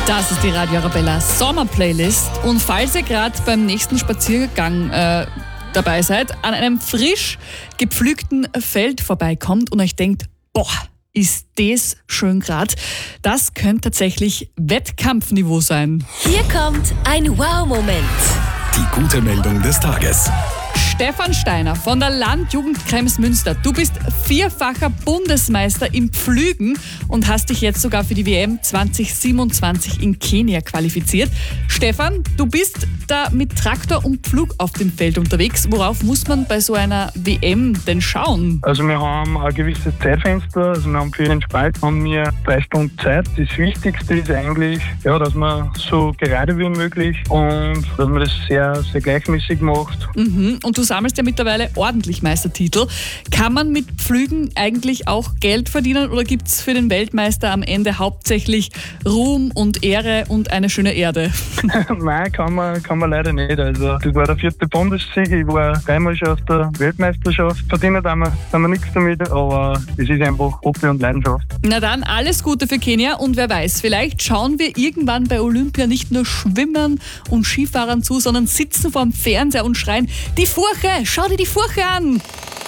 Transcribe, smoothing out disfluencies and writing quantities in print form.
Das ist die Radio Arabella Sommerplaylist. Und falls ihr gerade beim nächsten Spaziergang dabei seid, an einem frisch gepflügten Feld vorbeikommt und euch denkt, boah, ist das schön grad, das könnte tatsächlich Wettkampfniveau sein. Hier kommt ein Wow-Moment. Die gute Meldung des Tages. Stefan Steiner von der Landjugend Krems Münster. Du bist vierfacher Bundesmeister im Pflügen und hast dich jetzt sogar für die WM 2027 in Kenia qualifiziert. Stefan, du bist da mit Traktor und Pflug auf dem Feld unterwegs. Worauf muss man bei so einer WM denn schauen? Also wir haben ein gewisses Zeitfenster, also wir haben für jeden Spalt haben wir 3 Stunden Zeit. Das Wichtigste ist eigentlich, dass man so gerade wie möglich und dass man das sehr, sehr gleichmäßig macht. Und du sammelst ja mittlerweile ordentlich Meistertitel. Kann man mit Pflügen eigentlich auch Geld verdienen oder gibt es für den Weltmeister am Ende hauptsächlich Ruhm und Ehre und eine schöne Erde? Nein, kann man leider nicht. Also das war der 4. Bundessieg, ich war 3-mal schon auf der Weltmeisterschaft. Verdienen haben wir nichts damit, aber es ist einfach Hobby und Leidenschaft. Na dann, alles Gute für Kenia und wer weiß, vielleicht schauen wir irgendwann bei Olympia nicht nur Schwimmern und Skifahrern zu, sondern sitzen vorm Fernseher und schreien, die Furche, schau dir die Furche an!